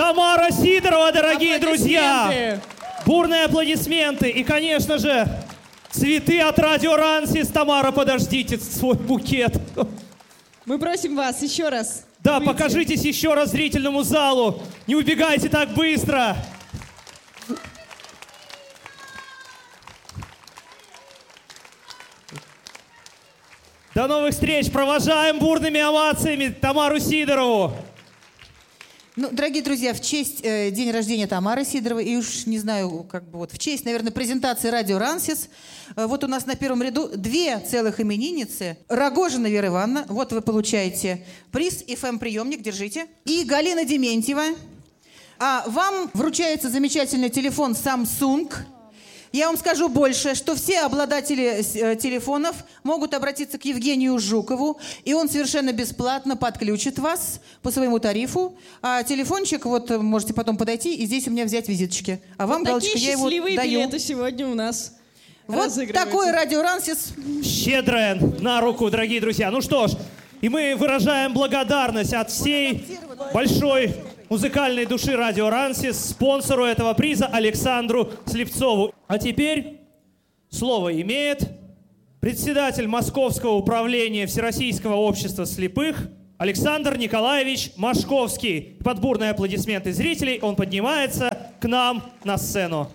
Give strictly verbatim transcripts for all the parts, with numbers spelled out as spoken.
Тамара Сидорова, дорогие друзья! Бурные аплодисменты. И, конечно же, цветы от Радио Рансис. Тамара, подождите свой букет. Мы просим вас еще раз. Да, выйти. покажитесь еще раз зрительному залу. Не убегайте так быстро. До новых встреч. Провожаем бурными овациями Тамару Сидорову. Ну, дорогие друзья, в честь э, день рождения Тамары Сидоровой, и уж не знаю, как бы вот в честь, наверное, презентации Радио Рансис, э, вот у нас на первом ряду две целых именинницы. Рогожина Вера Ивановна, вот вы получаете приз, эф эм-приемник, держите. И Галина Дементьева. А вам вручается замечательный телефон Samsung. Я вам скажу больше, что все обладатели э, телефонов могут обратиться к Евгению Жукову, и он совершенно бесплатно подключит вас по своему тарифу. А телефончик, вот можете потом подойти, и здесь у меня взять визиточки. А вам, вот галочка, я его даю. Такие счастливые билеты сегодня у нас вот такое Радио Рансис. Щедрое на руку, дорогие друзья. Ну что ж, и мы выражаем благодарность от всей большой музыкальной души Радио Рансис спонсору этого приза Александру Слепцову. А теперь слово имеет председатель Московского управления Всероссийского общества слепых Александр Николаевич Машковский. Под бурные аплодисменты зрителей он поднимается к нам на сцену.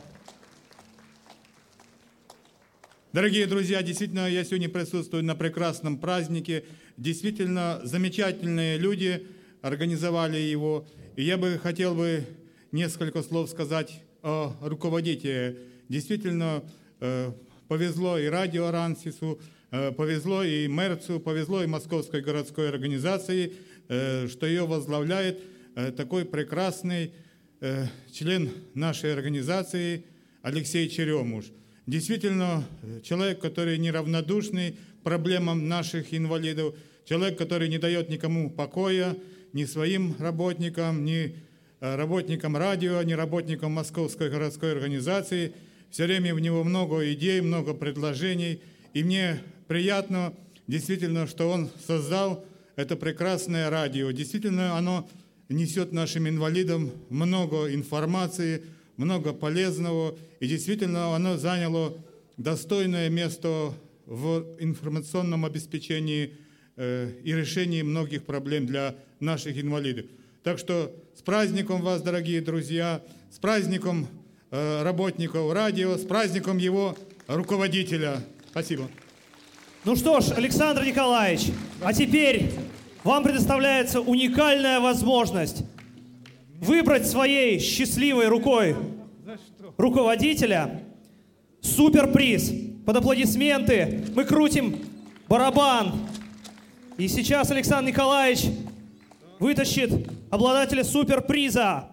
Дорогие друзья, действительно, я сегодня присутствую на прекрасном празднике. Действительно, замечательные люди организовали его. И я бы хотел бы несколько слов сказать о руководителе. Действительно, э, повезло и Радио Рансису, э, повезло и Мерцу, повезло и Московской городской организации, э, что ее возглавляет э, такой прекрасный э, член нашей организации Алексей Черемуш. Действительно, человек, который неравнодушный к проблемам наших инвалидов, человек, который не дает никому покоя, ни своим работникам, ни работникам радио, ни работникам Московской городской организации. Все время в него много идей, много предложений. И мне приятно, действительно, что он создал это прекрасное радио. Действительно, оно несет нашим инвалидам много информации, много полезного. И действительно, оно заняло достойное место в информационном обеспечении и решении многих проблем для наших инвалидов. Так что с праздником вас, дорогие друзья, с праздником э, работников радио, с праздником его руководителя. Спасибо. Ну что ж, Александр Николаевич, а теперь вам предоставляется уникальная возможность выбрать своей счастливой рукой руководителя суперприз. Под аплодисменты мы крутим барабан. И сейчас Александр Николаевич вытащит обладателя суперприза.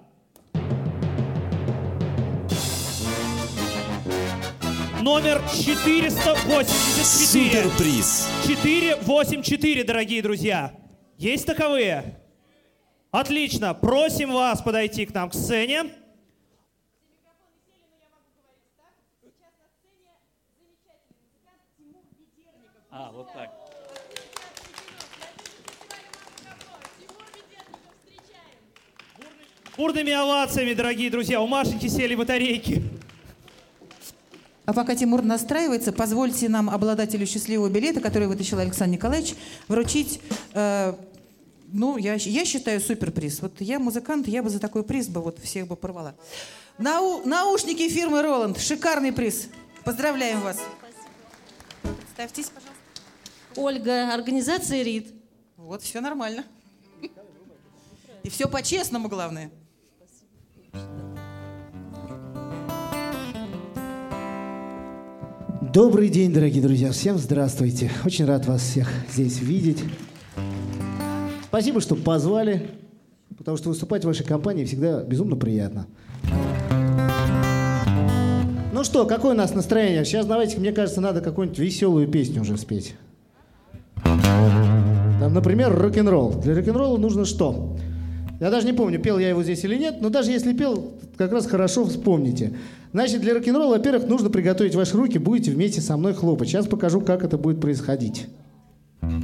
Номер четыреста восемьдесят четыре. Суперприз. четыреста восемьдесят четыре, дорогие друзья. Есть таковые? Отлично. Просим вас подойти к нам к сцене. А, вот так. Бурными овациями, дорогие друзья. У Машеньки сели батарейки. А пока Тимур настраивается, позвольте нам, обладателю счастливого билета, который вытащил Александр Николаевич, вручить, э, ну, я, я считаю, суперприз. Вот я музыкант, я бы за такой приз бы вот всех бы порвала. Нау, наушники фирмы Роланд. Шикарный приз. Поздравляем вас. Представьтесь, пожалуйста. Ольга, организация РИД. Вот, все нормально. И все по-честному, главное. Добрый день, дорогие друзья. Всем здравствуйте. Очень рад вас всех здесь видеть. Спасибо, что позвали, потому что выступать в вашей компании всегда безумно приятно. Ну что, какое у нас настроение? Сейчас, давайте, мне кажется, надо какую-нибудь веселую песню уже спеть. Там, например, рок-н-ролл. Для рок-н-ролла нужно что? Я даже не помню, пел я его здесь или нет, но даже если пел, как раз хорошо вспомните. Значит, для рок-н-ролла, во-первых, нужно приготовить ваши руки, будете вместе со мной хлопать. Сейчас покажу, как это будет происходить.